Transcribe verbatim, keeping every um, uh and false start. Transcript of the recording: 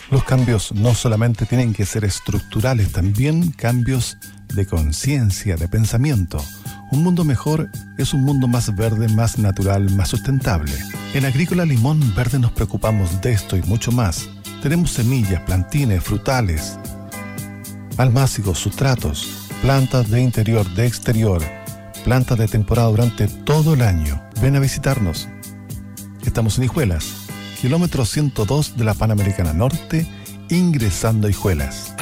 Los cambios no solamente tienen que ser estructurales, también cambios de conciencia, de pensamiento. Un mundo mejor es un mundo más verde, más natural, más sustentable. En Agrícola Limón Verde nos preocupamos de esto y mucho más. Tenemos semillas, plantines, frutales, almácigos, sustratos, plantas de interior, de exterior, plantas de temporada durante todo el año. Ven a visitarnos. Estamos en Hijuelas, kilómetro ciento dos de la Panamericana Norte, ingresando a Hijuelas.